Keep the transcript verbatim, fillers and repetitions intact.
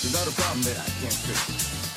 There's not a problem that I can't fix.